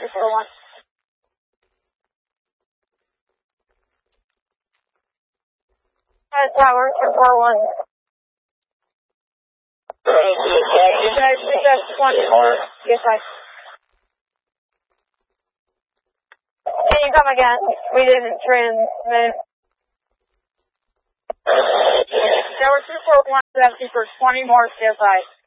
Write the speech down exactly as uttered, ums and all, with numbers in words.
two four one. Tower, two four one. You guys pick up twenty. Yes, I. Can you come again? We didn't transmit. Tower two four one, asking for twenty more C S I.